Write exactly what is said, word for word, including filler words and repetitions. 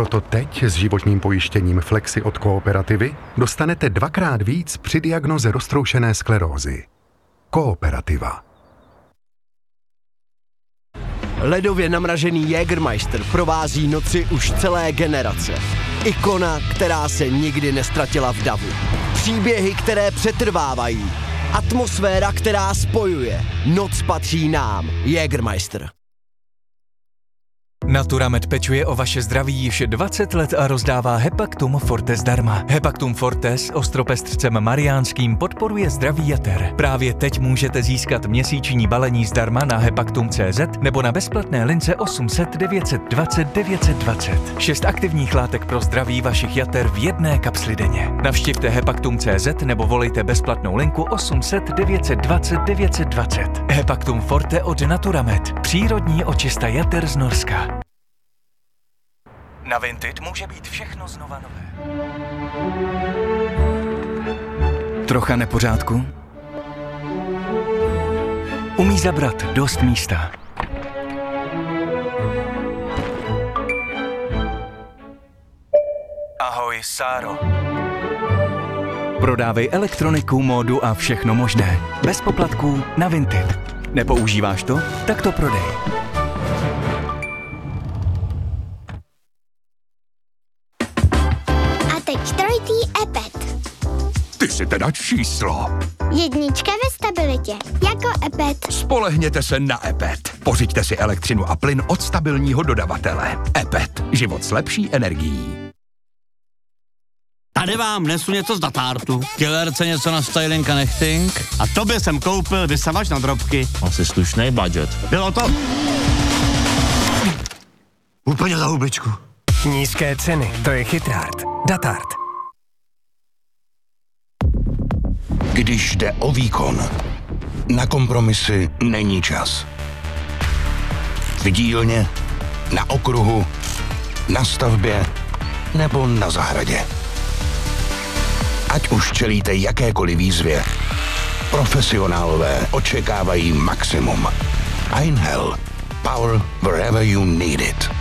Proto teď s životním pojištěním Flexi od Kooperativy dostanete dvakrát víc při diagnoze roztroušené sklerózy. Kooperativa. Ledově namražený Jägermeister provází noci už celé generace. Ikona, která se nikdy nestratila v davu. Příběhy, které přetrvávají. Atmosféra, která spojuje. Noc patří nám. Jägermeister. Naturamed pečuje o vaše zdraví již dvacet let a rozdává Hepaktum Forte zdarma. Hepaktum Forte s ostropestřcem mariánským podporuje zdraví jater. Právě teď můžete získat měsíční balení zdarma na hepaktum tečka cé zet nebo na bezplatné lince osm set devět set dvacet devět set dvacet. Šest aktivních látek pro zdraví vašich jater v jedné kapsli denně. Navštivte hepaktum tečka cé zet nebo volejte bezplatnou linku osm set devět set dvacet devět set dvacet. Hepaktum Forte od Naturamed. Přírodní očista jater z Norska. Na Vinted může být všechno znova nové. Trocha nepořádku? Umí zabrat dost místa. Ahoj, Sáro. Prodávej elektroniku, módu a všechno možné. Bez poplatků na Vinted. Nepoužíváš to? Tak to prodej. Ty jsi teda číslo. Jednička ve stabilitě, jako Epet. Spolehněte se na Epet. Pořiďte si elektřinu a plyn od stabilního dodavatele. Epet. Život s lepší energií. Tady vám nesu něco z datártu. Killerce něco na styling a nechting. A tobě jsem koupil vysavač na drobky. Asi slušný budget. Bylo to... Úplně za hubličku. Nízké ceny, to je chytrát. Datart. Když jde o výkon, na kompromisy není čas. V dílně, na okruhu, na stavbě nebo na zahradě. Ať už čelíte jakékoliv výzvě, profesionálové očekávají maximum. Einhell. Power wherever you need it.